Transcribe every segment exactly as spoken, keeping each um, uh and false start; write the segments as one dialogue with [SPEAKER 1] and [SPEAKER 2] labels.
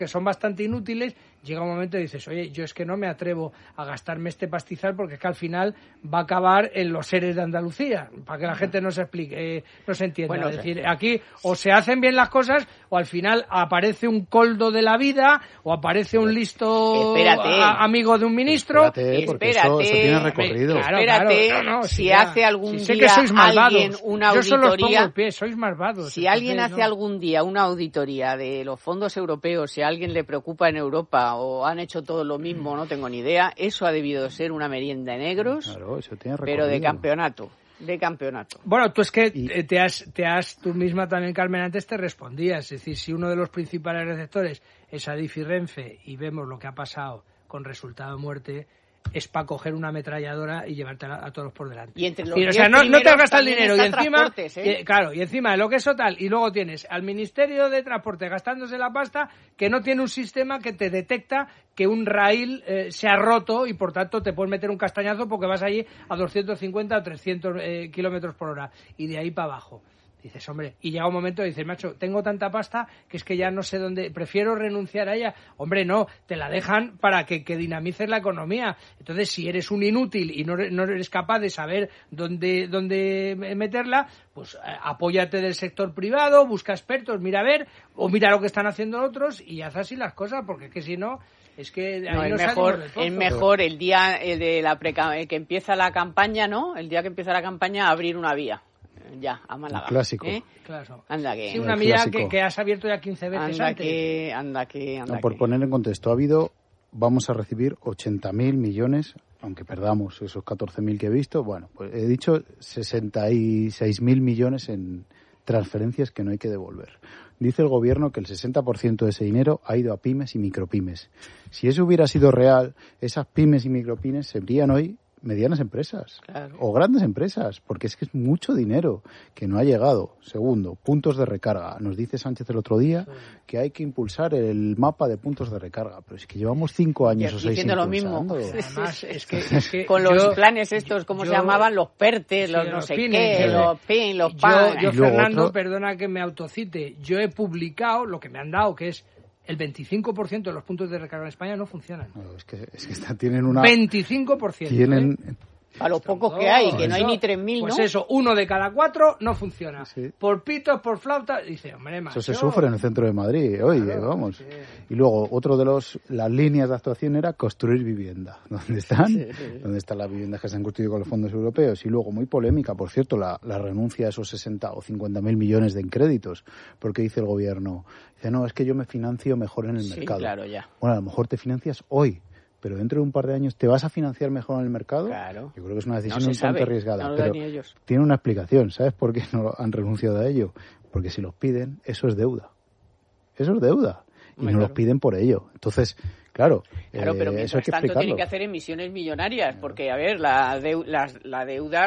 [SPEAKER 1] que son bastante inútiles, llega un momento y dices, oye, yo es que no me atrevo a gastarme este pastizal porque es que al final va a acabar en los seres de Andalucía, para que la gente no se explique, eh, no se entienda. Bueno, es decir, aquí o se hacen bien las cosas o al final aparece un coldo de la vida o aparece un listo a, amigo de un ministro.
[SPEAKER 2] Espérate, porque espérate, eso, eso tiene recorrido.
[SPEAKER 3] Claro, espérate, claro, no, no, si, si hace algún si día alguien una auditoría...
[SPEAKER 1] Yo solo os pongo el pie, sois malvados.
[SPEAKER 3] Si alguien hace no. algún día una auditoría de los fondos europeos, si a alguien le preocupa en Europa o han hecho todo lo mismo, no tengo ni idea, eso ha debido ser una merienda de negros,
[SPEAKER 2] claro, eso tiene
[SPEAKER 3] pero de campeonato. De campeonato.
[SPEAKER 1] Bueno, tú es que y... te has, te has, tú misma también, Carmen, antes te respondías. Es decir, si uno de los principales receptores es Adif y Renfe y vemos lo que ha pasado con resultado de muerte, es para coger una ametralladora y llevarte a, a todos por delante.
[SPEAKER 3] Y entre los
[SPEAKER 1] y, o sea, no, no te has gastado el dinero y encima,
[SPEAKER 3] ¿eh?
[SPEAKER 1] y, claro, y encima de lo que eso tal, y luego tienes al Ministerio de Transporte gastándose la pasta que no tiene un sistema que te detecta que un raíl eh, se ha roto y por tanto te puedes meter un castañazo porque vas allí a doscientos cincuenta o trescientos eh, kilómetros por hora y de ahí para abajo. Dices, hombre, y llega un momento y dices, macho, tengo tanta pasta que es que ya no sé dónde, prefiero renunciar a ella. Hombre, no, te la dejan para que, que dinamices la economía. Entonces, si eres un inútil y no, no eres capaz de saber dónde, dónde meterla, pues eh, apóyate del sector privado, busca expertos, mira a ver, o mira lo que están haciendo otros y haz así las cosas, porque es que si no... Es que
[SPEAKER 3] no, es mejor, es mejor el día el de la preca, el que empieza la campaña, ¿no? El día que empieza la campaña, abrir una vía. Ya, a Málaga.
[SPEAKER 2] Un clásico.
[SPEAKER 3] ¿Eh?
[SPEAKER 1] Claro.
[SPEAKER 3] Anda que...
[SPEAKER 1] Sí, una vía que, que has abierto ya quince veces
[SPEAKER 3] anda
[SPEAKER 1] antes.
[SPEAKER 3] Que, anda que, anda
[SPEAKER 2] no, por
[SPEAKER 3] que...
[SPEAKER 2] poner en contexto, ha habido, vamos a recibir ochenta mil millones, aunque perdamos esos catorce mil que he visto, bueno, pues he dicho sesenta y seis mil millones en transferencias que no hay que devolver. Dice el gobierno que el sesenta por ciento de ese dinero ha ido a pymes y micropymes. Si eso hubiera sido real, esas pymes y micropymes serían hoy medianas empresas, claro, o grandes empresas, porque es que es mucho dinero que no ha llegado. Segundo, puntos de recarga. Nos dice Sánchez el otro día sí. que hay que impulsar el mapa de puntos de recarga, pero es que llevamos cinco años o seis
[SPEAKER 3] diciendo lo mismo.
[SPEAKER 1] Además, es que, es que
[SPEAKER 3] con
[SPEAKER 1] yo,
[SPEAKER 3] los planes estos, ¿cómo
[SPEAKER 1] yo,
[SPEAKER 3] se llamaban? Los PERTE, sí, los no sé
[SPEAKER 1] pines,
[SPEAKER 3] qué,
[SPEAKER 1] sí.
[SPEAKER 3] los PIN, los PAN.
[SPEAKER 1] Yo, yo Fernando, otro... perdona que me autocite, yo he publicado lo que me han dado, que es el veinticinco por ciento de los puntos de recarga en España no funcionan.
[SPEAKER 2] No, es que, es que está, tienen una...
[SPEAKER 1] veinticinco por ciento.
[SPEAKER 2] Tienen...
[SPEAKER 1] ¿eh?
[SPEAKER 3] A los pocos que hay, que no hay ni tres mil, ¿no?
[SPEAKER 1] Pues eso, uno de cada cuatro no funciona.
[SPEAKER 2] Sí.
[SPEAKER 1] Por pitos, por flauta, dice, hombre, macho.
[SPEAKER 2] Eso se sufre en el centro de Madrid, oye, claro, vamos. Sí. Y luego, otro de los las líneas de actuación era construir vivienda. ¿Dónde están? Sí, sí. ¿Dónde están las viviendas que se han construido con los fondos europeos? Y luego, muy polémica, por cierto, la, la renuncia a esos sesenta o cincuenta mil millones de créditos. Porque dice el gobierno, dice, no, es que yo me financio mejor en el
[SPEAKER 3] sí,
[SPEAKER 2] mercado.
[SPEAKER 3] Claro, ya.
[SPEAKER 2] Bueno, a lo mejor te financias hoy, pero dentro de un par de años te vas a financiar mejor en el mercado.
[SPEAKER 3] Claro.
[SPEAKER 2] Yo creo que es una decisión
[SPEAKER 3] no
[SPEAKER 2] un tanto arriesgada,
[SPEAKER 3] no
[SPEAKER 2] pero
[SPEAKER 3] ellos.
[SPEAKER 2] Tiene una explicación. ¿Sabes por qué no han renunciado a ello? Porque si los piden, eso es deuda. Eso es deuda. Y Hombre, no claro. los piden por ello. Entonces, claro,
[SPEAKER 3] claro,
[SPEAKER 2] eh,
[SPEAKER 3] pero
[SPEAKER 2] eso hay que
[SPEAKER 3] tanto
[SPEAKER 2] explicarlo.
[SPEAKER 3] Tienen que hacer emisiones millonarias, porque, a ver, la, deu- la, la deuda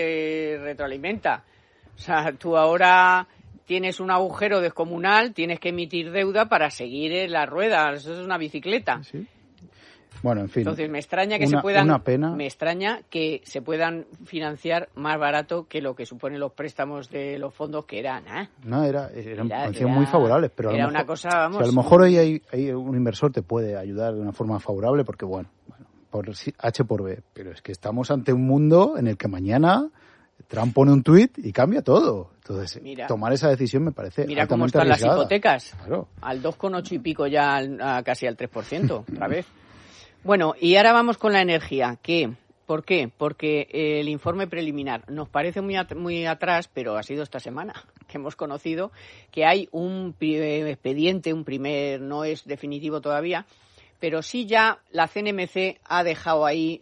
[SPEAKER 3] se retroalimenta. O sea, tú ahora tienes un agujero descomunal, tienes que emitir deuda para seguir en la rueda. Eso es una bicicleta.
[SPEAKER 2] Sí. Bueno, en fin.
[SPEAKER 3] Entonces me extraña que
[SPEAKER 2] una,
[SPEAKER 3] se puedan
[SPEAKER 2] una pena.
[SPEAKER 3] me extraña que se puedan financiar más barato que lo que suponen los préstamos de los fondos, que eran ¿eh?
[SPEAKER 2] No, era eran
[SPEAKER 3] era,
[SPEAKER 2] era, muy
[SPEAKER 3] era,
[SPEAKER 2] favorables, pero a lo
[SPEAKER 3] era
[SPEAKER 2] mejor,
[SPEAKER 3] una cosa, vamos,
[SPEAKER 2] o sea, a lo mejor hoy hay, hay un inversor te puede ayudar de una forma favorable porque bueno, bueno, por H por B, pero es que estamos ante un mundo en el que mañana Trump pone un tuit y cambia todo. Entonces, mira, tomar esa decisión me parece
[SPEAKER 3] mira
[SPEAKER 2] altamente
[SPEAKER 3] cómo están
[SPEAKER 2] arriesgada.
[SPEAKER 3] Las hipotecas,
[SPEAKER 2] claro.
[SPEAKER 3] Al dos coma ocho y pico ya, al, a casi al tres por ciento, otra vez. Bueno, y ahora vamos con la energía. ¿Qué? ¿Por qué? Porque el informe preliminar nos parece muy at- muy atrás, pero ha sido esta semana que hemos conocido que hay un expediente, un primer, no es definitivo todavía, pero sí ya la C N M C ha dejado ahí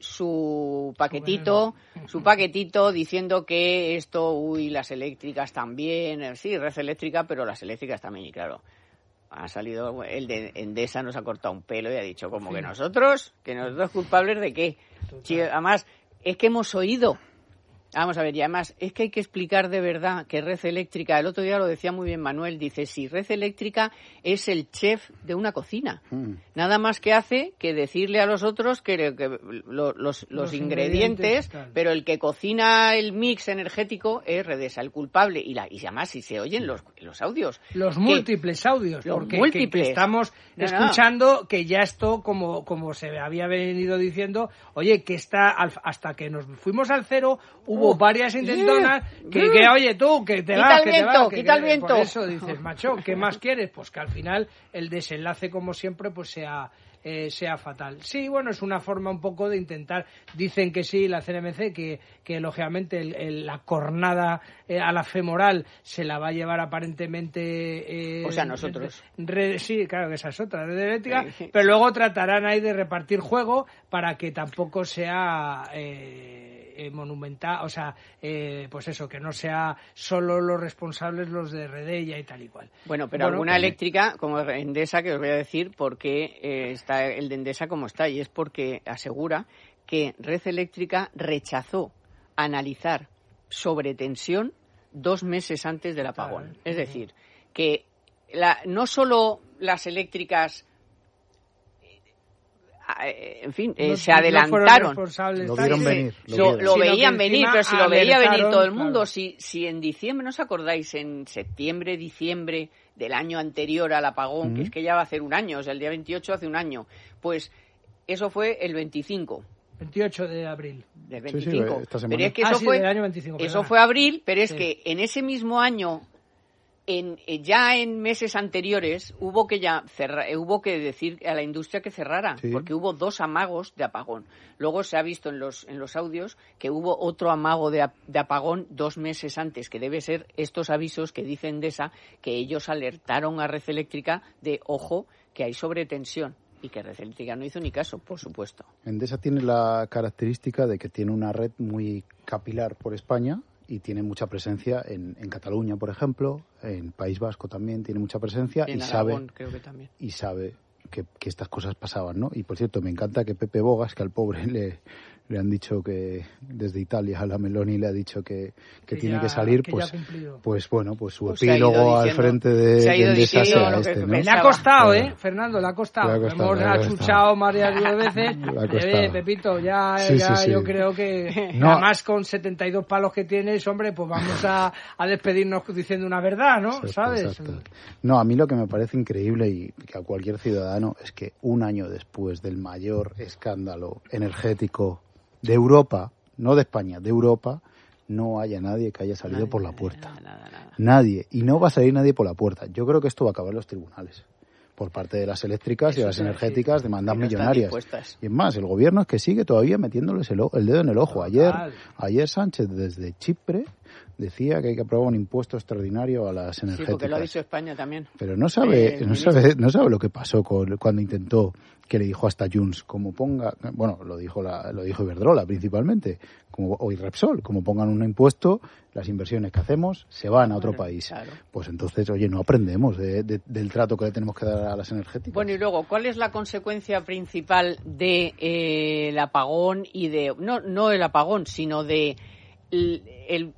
[SPEAKER 3] su paquetito, su paquetito diciendo que esto, uy, las eléctricas también, sí, red eléctrica, pero las eléctricas también, y claro, ha salido el de Endesa, nos ha cortado un pelo y ha dicho como sí. que nosotros, que nosotros culpables de qué. Sí, además, es que hemos oído Vamos a ver, y además es que hay que explicar de verdad que Red Eléctrica, el otro día lo decía muy bien Manuel, dice, si Red Eléctrica es el chef de una cocina. Mm. Nada más que hace que decirle a los otros que, que lo, los, los, los ingredientes, ingredientes pero el que cocina el mix energético es Redesa, el culpable. Y, la, y además si se oyen los, los audios.
[SPEAKER 1] Los múltiples audios,
[SPEAKER 3] los
[SPEAKER 1] porque
[SPEAKER 3] múltiples.
[SPEAKER 1] Que, que estamos no, escuchando no. que ya esto, como, como se había venido diciendo, oye, que está hasta que nos fuimos al cero, hubo Hubo varias intentonas que, que, oye, tú, que te vas, que te vas, que,
[SPEAKER 3] quita el viento.
[SPEAKER 1] Por eso dices, macho, ¿qué más quieres? Pues que al final el desenlace, como siempre, pues sea eh, sea fatal. Sí, bueno, es una forma un poco de intentar, dicen que sí, la C N M C, que, que lógicamente el, el, la cornada eh, a la femoral se la va a llevar aparentemente...
[SPEAKER 3] Eh, o sea, nosotros.
[SPEAKER 1] Red, sí, claro que esa es otra, red eléctrica, sí. Pero luego tratarán ahí de repartir juego para que tampoco sea... Eh, Eh, monumental, o sea, eh, pues eso, que no sea solo los responsables los de Redella y tal y cual.
[SPEAKER 3] Bueno, pero bueno, alguna pues, eléctrica, como Endesa, que os voy a decir por qué eh, está el de Endesa como está, y es porque asegura que Red Eléctrica rechazó analizar sobretensión dos meses antes del apagón. Claro. Es decir, que la, no solo las eléctricas... en fin, eh, no, se adelantaron.
[SPEAKER 2] Lo vieron venir.
[SPEAKER 3] Lo, lo, lo veían venir, pero si lo veía venir todo el mundo, claro. si, si en diciembre, ¿no os acordáis? En septiembre, diciembre del año anterior al apagón, mm. que es que ya va a hacer un año, o sea, el día veintiocho hace un año, pues eso fue el veinticinco.
[SPEAKER 1] veintiocho de abril.
[SPEAKER 3] Del veinticinco.
[SPEAKER 2] Sí, sí,
[SPEAKER 3] pero es que eso
[SPEAKER 1] ah, sí,
[SPEAKER 3] fue,
[SPEAKER 1] del año veinticinco,
[SPEAKER 3] eso fue abril, pero es sí. que en ese mismo año... En, ya en meses anteriores hubo que ya cerra, hubo que decir a la industria que cerrara, sí. porque hubo dos amagos de apagón. Luego se ha visto en los en los audios que hubo otro amago de, de apagón dos meses antes, que debe ser estos avisos que dicen Endesa, que ellos alertaron a Red Eléctrica de, ojo, que hay sobretensión. Y que Red Eléctrica no hizo ni caso, por supuesto.
[SPEAKER 2] Endesa tiene la característica de que tiene una red muy capilar por España, y tiene mucha presencia en, en Cataluña, por ejemplo, en País Vasco también tiene mucha presencia
[SPEAKER 3] en
[SPEAKER 2] y
[SPEAKER 3] Aragón,
[SPEAKER 2] sabe
[SPEAKER 3] creo que también.
[SPEAKER 2] y sabe que, que estas cosas pasaban, ¿no? Y por cierto, me encanta que Pepe Bogas, que al pobre le, le han dicho que desde Italia a la Meloni le ha dicho que, que, que tiene ya, que salir, que pues pues bueno, pues su pues epílogo al frente de, de Endesa sea este, ¿no?
[SPEAKER 1] Le ha costado, ¿eh? Fernando, le ha costado. Le ha costado Hemos achuchado varias veces. Eh, Pepito, ya, sí, ya sí, sí. yo creo que no. Además con setenta y dos palos que tienes, hombre, pues vamos a, a despedirnos diciendo una verdad, ¿no? Exacto, ¿sabes?
[SPEAKER 2] Exacto. No, a mí lo que me parece increíble y que a cualquier ciudadano es que un año después del mayor escándalo energético de Europa, no de España, de Europa, no haya nadie que haya salido nadie, por la puerta. Nada, nada, nada. Nadie. Y no va a salir nadie por la puerta. Yo creo que esto va a acabar en los tribunales. Por parte de las eléctricas Eso y de las energéticas, sí, demandas no millonarias. Y es más, el gobierno es que sigue todavía metiéndoles el, el dedo en el ojo. Ayer, ayer Sánchez, desde Chipre, decía que hay que aprobar un impuesto extraordinario a las energéticas. Sí,
[SPEAKER 3] porque lo ha dicho España también.
[SPEAKER 2] Pero no sabe, eh, no sabe, no sabe lo que pasó con, cuando intentó, que le dijo hasta Junts, como ponga, bueno, lo dijo la, lo dijo Iberdrola principalmente, como o Repsol, como pongan un impuesto, las inversiones que hacemos se van a otro bueno, país. Claro. Pues entonces, oye, no aprendemos de, de, del trato que le tenemos que dar a las energéticas.
[SPEAKER 3] Bueno, y luego, ¿cuál es la consecuencia principal de eh, el apagón y de, no, no el apagón, sino de el, el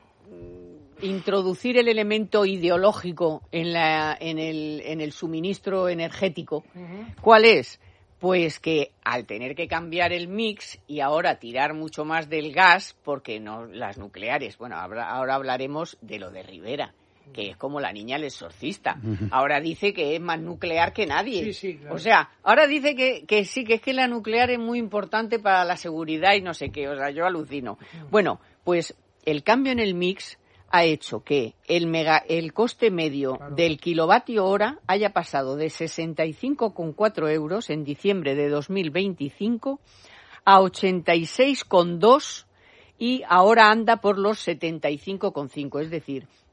[SPEAKER 3] introducir el elemento ideológico en la en el en el suministro energético? Uh-huh. ¿Cuál es? Pues que al tener que cambiar el mix y ahora tirar mucho más del gas, porque no las nucleares, bueno, ahora, ahora hablaremos de lo de Rivera, que es como la niña el exorcista. Uh-huh. Ahora dice que es más nuclear que nadie.
[SPEAKER 1] Sí, sí, claro.
[SPEAKER 3] O sea, ahora dice que, que sí, que es que la nuclear es muy importante para la seguridad y no sé qué. O sea, yo alucino. Uh-huh. Bueno, pues el cambio en el mix ha hecho que el mega el coste medio claro. del kilovatio hora haya pasado de sesenta y cinco coma cuatro euros en diciembre de dos mil veinticinco a ochenta y seis coma dos y ahora anda por los setenta y cinco coma cinco. Es decir,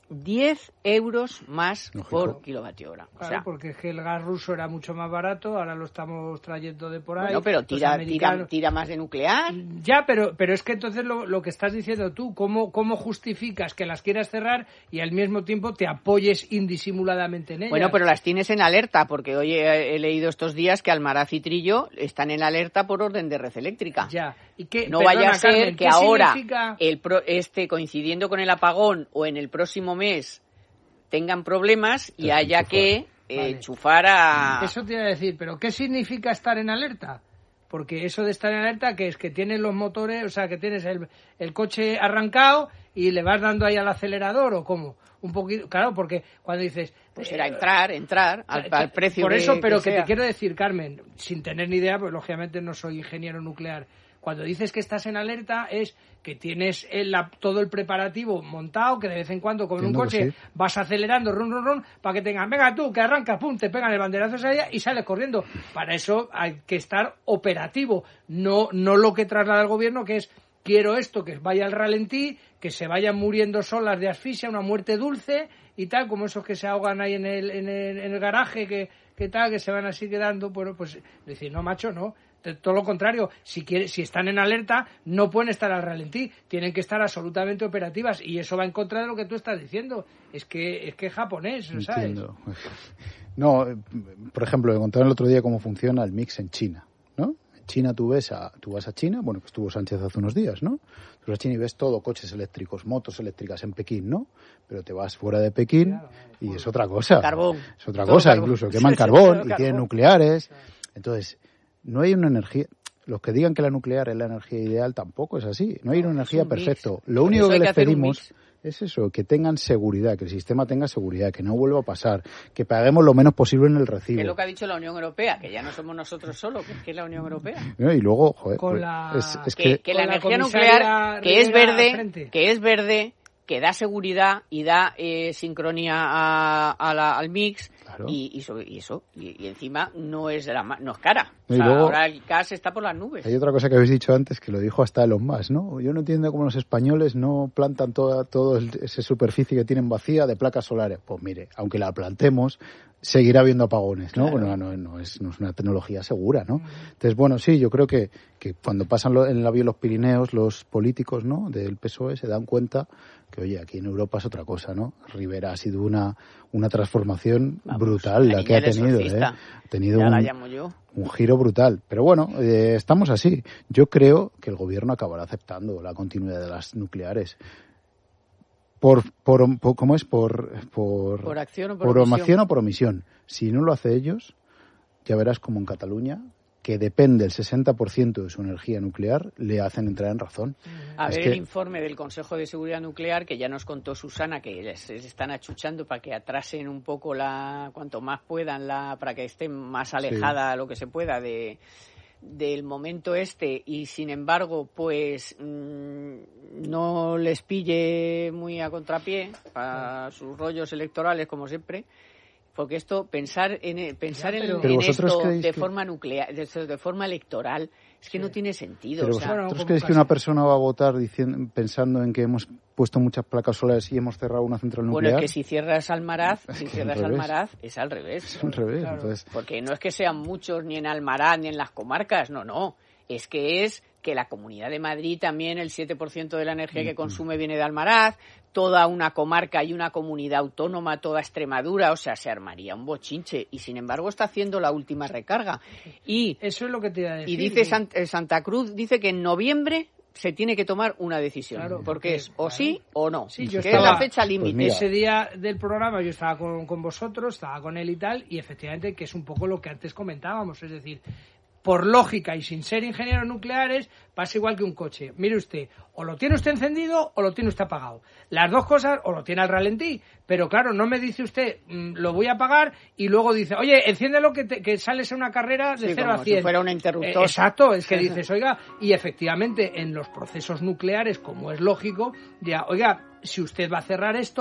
[SPEAKER 3] diez euros más
[SPEAKER 2] Lógico.
[SPEAKER 3] por kilovatio hora.
[SPEAKER 1] Claro,
[SPEAKER 3] o sea,
[SPEAKER 1] porque es que el gas ruso era mucho más barato, ahora lo estamos trayendo de por ahí.
[SPEAKER 3] bueno, pero tira,
[SPEAKER 1] americanos...
[SPEAKER 3] tira, tira más de nuclear.
[SPEAKER 1] Ya, pero, pero es que entonces lo, lo que estás diciendo tú, ¿cómo, ¿cómo justificas que las quieras cerrar y al mismo tiempo te apoyes indisimuladamente en ellas?
[SPEAKER 3] Bueno, pero las tienes en alerta, porque hoy he, he leído estos días que Almaraz y Trillo están en alerta por orden de red eléctrica.
[SPEAKER 1] Ya. ¿Y qué,
[SPEAKER 3] no
[SPEAKER 1] perdona,
[SPEAKER 3] vaya a ser
[SPEAKER 1] Carmen,
[SPEAKER 3] que
[SPEAKER 1] ¿qué
[SPEAKER 3] ahora
[SPEAKER 1] significa?
[SPEAKER 3] el pro, este coincidiendo con el apagón o en el próximo mes tengan problemas y
[SPEAKER 2] Entonces,
[SPEAKER 3] haya
[SPEAKER 2] enchufar.
[SPEAKER 3] que eh,
[SPEAKER 1] Vale.
[SPEAKER 3] enchufar a...
[SPEAKER 1] Eso te iba a decir, pero ¿qué significa estar en alerta? Porque eso de estar en alerta, que es que tienes los motores, o sea, que tienes el, el coche arrancado y le vas dando ahí al acelerador, ¿o cómo? Un poquito, claro, porque cuando dices...
[SPEAKER 3] Pues
[SPEAKER 1] eh,
[SPEAKER 3] era entrar, entrar al, al precio
[SPEAKER 1] Por
[SPEAKER 3] que-
[SPEAKER 1] eso, pero
[SPEAKER 3] que
[SPEAKER 1] que,
[SPEAKER 3] sea.
[SPEAKER 1] te quiero decir, Carmen, sin tener ni idea, pues lógicamente no soy ingeniero nuclear. Cuando dices que estás en alerta es que tienes el, la- todo el preparativo montado, que de vez en cuando con
[SPEAKER 2] Entiendo
[SPEAKER 1] un
[SPEAKER 2] que
[SPEAKER 1] coche
[SPEAKER 2] sí.
[SPEAKER 1] vas acelerando, run, run, run, para que tengan, venga tú, que arrancas, pum, te pegan el banderazo esa allá y sales corriendo. Para eso hay que estar operativo, no, no lo que traslada el gobierno, que es quiero esto, que vaya al ralentí, que se vayan muriendo solas de asfixia, una muerte dulce y tal, como esos que se ahogan ahí en el, en el, en el garaje, que, que tal, que se van así quedando. Bueno, pues decir, no, macho, no. Todo lo contrario, si quiere, si están en alerta, no pueden estar al ralentí, tienen que estar absolutamente operativas y eso va en contra de lo que tú estás diciendo. Es que es que es japonés, ¿sabes?
[SPEAKER 2] Entiendo. No, eh, por ejemplo, me contaron el otro día cómo funciona el mix en China, ¿no? En China tú ves a, tú vas a China, bueno, que estuvo Sánchez hace unos días, ¿no? Tú vas a China y ves todo, coches eléctricos, motos eléctricas en Pekín, ¿no? Pero te vas fuera de Pekín
[SPEAKER 1] Claro,
[SPEAKER 2] y es otra cosa.
[SPEAKER 3] Carbón.
[SPEAKER 2] Es otra
[SPEAKER 3] Todo
[SPEAKER 2] cosa,
[SPEAKER 3] carbón.
[SPEAKER 2] incluso queman
[SPEAKER 3] Sí, sí,
[SPEAKER 2] carbón
[SPEAKER 3] todo
[SPEAKER 2] y
[SPEAKER 3] carbón.
[SPEAKER 2] tienen nucleares. Entonces, no hay una energía... Los que digan que la nuclear es la energía ideal tampoco es así. No hay una energía
[SPEAKER 3] un mix.
[SPEAKER 2] perfecta. Lo
[SPEAKER 3] Por
[SPEAKER 2] único
[SPEAKER 3] eso hay
[SPEAKER 2] que
[SPEAKER 3] que
[SPEAKER 2] les
[SPEAKER 3] hacer un
[SPEAKER 2] pedimos
[SPEAKER 3] mix.
[SPEAKER 2] es eso, que tengan seguridad, que el sistema tenga seguridad, que no vuelva a pasar, que paguemos lo menos posible en el recibo.
[SPEAKER 3] Que es lo que ha dicho la Unión Europea, que ya no somos nosotros solos, que es que es la Unión Europea.
[SPEAKER 2] ¿No? Y luego, joder,
[SPEAKER 1] Con
[SPEAKER 2] pues,
[SPEAKER 1] la-
[SPEAKER 2] es, es
[SPEAKER 3] que,
[SPEAKER 2] que...
[SPEAKER 3] que
[SPEAKER 1] con
[SPEAKER 3] la
[SPEAKER 1] la
[SPEAKER 3] energía
[SPEAKER 1] comisaria
[SPEAKER 3] nuclear, que es
[SPEAKER 1] Rivera al
[SPEAKER 3] verde,
[SPEAKER 1] frente.
[SPEAKER 3] que es verde, que da seguridad y da eh, sincronía a, a la- al mix
[SPEAKER 2] Claro.
[SPEAKER 3] y, y, sobre- y eso y, y encima no es de la ma- no es cara. O
[SPEAKER 2] Y
[SPEAKER 3] sea,
[SPEAKER 2] luego-
[SPEAKER 3] ahora el gas está por las nubes.
[SPEAKER 2] Hay otra cosa que habéis dicho antes, que lo dijo hasta Elon Musk, ¿no? Yo no entiendo cómo los españoles no plantan toda, toda esa superficie que tienen vacía de placas solares. Pues mire, aunque la plantemos, seguirá habiendo apagones, ¿no?
[SPEAKER 3] Claro.
[SPEAKER 2] Bueno, no, no, es, no es una tecnología segura, ¿no? Entonces, bueno, sí, yo creo que, que cuando pasan lo- en la vía los Pirineos, los políticos, ¿no?, del P S O E se dan cuenta que, oye, aquí en Europa es otra cosa, ¿no? Rivera ha sido una, una transformación
[SPEAKER 3] Vamos,
[SPEAKER 2] brutal
[SPEAKER 3] la
[SPEAKER 2] la que
[SPEAKER 3] niña
[SPEAKER 2] ha
[SPEAKER 3] del
[SPEAKER 2] tenido, ¿eh?
[SPEAKER 3] surfista.
[SPEAKER 2] Ha tenido
[SPEAKER 3] Ya
[SPEAKER 2] un,
[SPEAKER 3] la llamo yo.
[SPEAKER 2] un giro brutal. Pero bueno, eh, estamos así. Yo creo que el gobierno acabará aceptando la continuidad de las nucleares. Por, por, por- ¿cómo es? Por, por,
[SPEAKER 3] Por acción o por omisión.
[SPEAKER 2] omisión o por omisión. Si no lo hace ellos, ya verás como en Cataluña, que depende el sesenta por ciento de su energía nuclear, le hacen entrar en razón.
[SPEAKER 3] A
[SPEAKER 2] Es
[SPEAKER 3] ver
[SPEAKER 2] que-
[SPEAKER 3] el informe del Consejo de Seguridad Nuclear, que ya nos contó Susana, que les, les están achuchando para que atrasen un poco la, cuanto más puedan, la, para que estén más alejada lo que se pueda de del momento este, y sin embargo pues mmm, no les pille muy a contrapié para sus rollos electorales como siempre. Porque esto, pensar en pensar
[SPEAKER 1] Ya,
[SPEAKER 3] en-
[SPEAKER 1] pero-
[SPEAKER 3] en,
[SPEAKER 2] Pero vosotros
[SPEAKER 3] esto
[SPEAKER 2] creéis
[SPEAKER 3] de
[SPEAKER 2] que-
[SPEAKER 3] forma nuclear, de, de forma electoral, es que
[SPEAKER 1] Sí.
[SPEAKER 3] no tiene sentido.
[SPEAKER 2] Pero
[SPEAKER 3] o sea,
[SPEAKER 1] bueno,
[SPEAKER 2] ¿vosotros
[SPEAKER 1] como
[SPEAKER 2] creéis que
[SPEAKER 1] casi-
[SPEAKER 2] una persona va a votar diciendo, pensando en que hemos puesto muchas placas solares y hemos cerrado una central
[SPEAKER 3] bueno,
[SPEAKER 2] nuclear?
[SPEAKER 3] es que si cierras Almaraz, si
[SPEAKER 2] que
[SPEAKER 3] cierras
[SPEAKER 2] al revés.
[SPEAKER 3] Almaraz, es al revés.
[SPEAKER 2] Es al revés.
[SPEAKER 1] Claro.
[SPEAKER 2] Entonces,
[SPEAKER 3] Porque no es que sean muchos ni en Almaraz ni en las comarcas, no, no. Es que es que la Comunidad de Madrid también el siete por ciento de la energía que consume viene de Almaraz, toda una comarca y una comunidad autónoma, toda Extremadura, o sea, se armaría un bochinche y sin embargo está haciendo la última recarga. Y,
[SPEAKER 1] Eso es lo que te iba a decir.
[SPEAKER 3] y dice Sant- eh, Santa Cruz, dice que en noviembre se tiene que tomar una decisión,
[SPEAKER 1] Claro,
[SPEAKER 3] porque
[SPEAKER 1] porque,
[SPEAKER 3] es o
[SPEAKER 1] claro.
[SPEAKER 3] sí o no,
[SPEAKER 1] Sí, yo
[SPEAKER 3] que
[SPEAKER 1] estaba-
[SPEAKER 3] es la fecha
[SPEAKER 2] pues
[SPEAKER 3] límite.
[SPEAKER 2] mira.
[SPEAKER 1] Ese día del programa yo estaba con, con vosotros, estaba con él y tal, y efectivamente que es un poco lo que antes comentábamos, es decir, por lógica y sin ser ingenieros nucleares, pasa igual que un coche. Mire usted, o lo tiene usted encendido o lo tiene usted apagado. Las dos cosas, o lo tiene al ralentí, pero claro, no me dice usted, mm, lo voy a apagar, y luego dice, oye, enciéndelo que, te- que sales a una carrera de
[SPEAKER 3] Sí,
[SPEAKER 1] cero a
[SPEAKER 3] como si
[SPEAKER 1] cien.
[SPEAKER 3] fuera un interruptor.
[SPEAKER 1] Eh, exacto, es que dices, oiga, y efectivamente en los procesos nucleares, como es lógico, ya, oiga, si usted va a cerrar esto,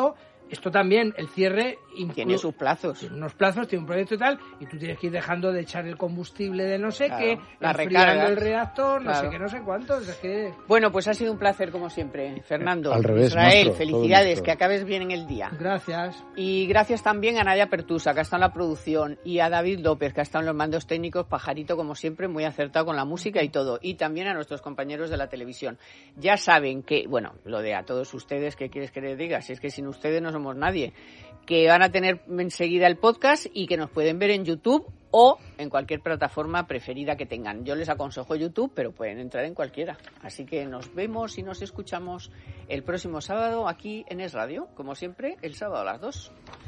[SPEAKER 1] Esto también, el cierre...
[SPEAKER 3] Tiene sus plazos.
[SPEAKER 1] Tiene unos plazos, tiene un proyecto y tal, y tú tienes que ir dejando de echar el combustible de no sé
[SPEAKER 3] claro,
[SPEAKER 1] qué,
[SPEAKER 3] la
[SPEAKER 1] enfriando
[SPEAKER 3] recarga,
[SPEAKER 1] el reactor, no
[SPEAKER 3] claro.
[SPEAKER 1] sé qué, no sé cuántos. Es que...
[SPEAKER 3] Bueno, pues ha sido un placer como siempre, Fernando.
[SPEAKER 2] Al revés,
[SPEAKER 3] Israel,
[SPEAKER 2] monstruo,
[SPEAKER 3] felicidades, que acabes bien en el día.
[SPEAKER 1] Gracias.
[SPEAKER 3] Y gracias también a Nadia Pertusa, que ha estado en la producción, y a David López, que ha estado en los mandos técnicos, pajarito como siempre, muy acertado con la música y todo. Y también a nuestros compañeros de la televisión. Ya saben que, bueno, lo de a todos ustedes, ¿qué quieres que les diga? Si es que sin ustedes no somos nadie. Que van a tener enseguida el podcast y que nos pueden ver en YouTube o en cualquier plataforma preferida que tengan. Yo les aconsejo YouTube, pero pueden entrar en cualquiera. Así que nos vemos y nos escuchamos el próximo sábado aquí en Es Radio, como siempre, el sábado a las dos.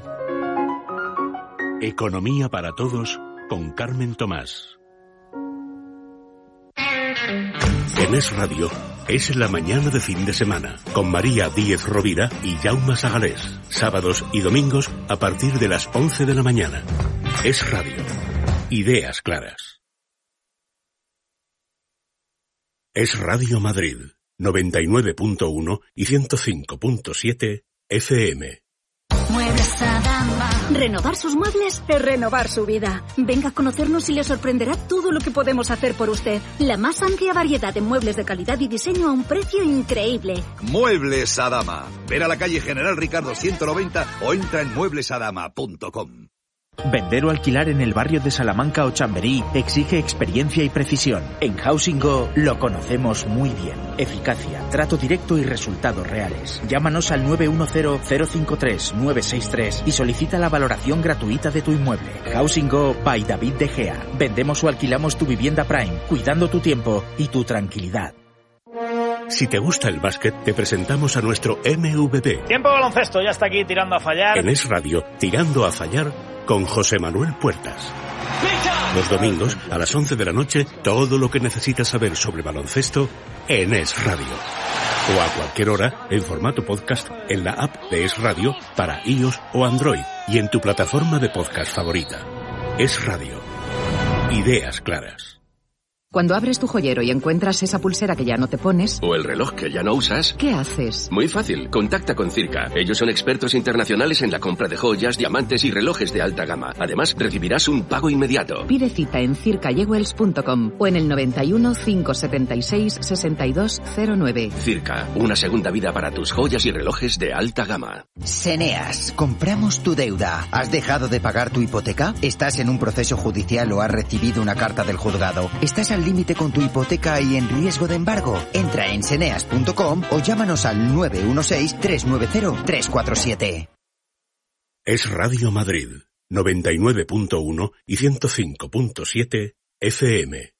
[SPEAKER 4] Economía para todos con Carmen Tomás. En Es Radio es la mañana de fin de semana con María Díez Rovira y Jaume Sagalés. Sábados y domingos a partir de las once de la mañana. Es Radio. Ideas claras. Es Radio Madrid, noventa y nueve punto uno y ciento cinco punto siete F M.
[SPEAKER 5] Muebles Adama. Renovar sus muebles es renovar su vida. Venga a conocernos y le sorprenderá todo lo que podemos hacer por usted. La más amplia variedad de muebles de calidad y diseño a un precio increíble.
[SPEAKER 6] Muebles Adama. Ven a la calle General Ricardo ciento noventa o entra en muebles adama punto com.
[SPEAKER 7] Vender o alquilar en el barrio de Salamanca o Chamberí exige experiencia y precisión. En Housing Go lo conocemos muy bien. Eficacia, trato directo y resultados reales. Llámanos al nueve uno cero, cero cinco tres, nueve seis tres y solicita la valoración gratuita de tu inmueble. Housing Go by David De Gea. Vendemos o alquilamos tu vivienda Prime, cuidando tu tiempo y tu tranquilidad.
[SPEAKER 4] Si te gusta el básquet, te presentamos a nuestro M V P.
[SPEAKER 8] Tiempo baloncesto, ya está aquí tirando a fallar.
[SPEAKER 4] En Es Radio, tirando a fallar con José Manuel Puertas. Los domingos, a las once de la noche, todo lo que necesitas saber sobre baloncesto en Es Radio. O a cualquier hora, en formato podcast, en la app de Es Radio para iOS o Android y en tu plataforma de podcast favorita. Es Radio. Ideas claras.
[SPEAKER 9] Cuando abres tu joyero y encuentras esa pulsera que ya no te pones...
[SPEAKER 10] O el reloj que ya no usas...
[SPEAKER 9] ¿Qué haces?
[SPEAKER 10] Muy fácil, contacta con Circa. Ellos son expertos internacionales en la compra de joyas, diamantes y relojes de alta gama. Además, recibirás un pago inmediato.
[SPEAKER 9] Pide cita en circa jewels punto com o en el noventa y uno, cinco setenta y seis, sesenta y dos cero nueve.
[SPEAKER 10] Circa, una segunda vida para tus joyas y relojes de alta gama.
[SPEAKER 11] Seneas, compramos tu deuda. ¿Has dejado de pagar tu hipoteca? ¿Estás en un proceso judicial o has recibido una carta del juzgado? ¿Estás al límite con tu hipoteca y en riesgo de embargo? Entra en seneas punto com o llámanos al nueve uno seis, tres nueve cero, tres cuatro siete.
[SPEAKER 4] Es Radio Madrid, noventa y nueve punto uno y ciento cinco punto siete F M.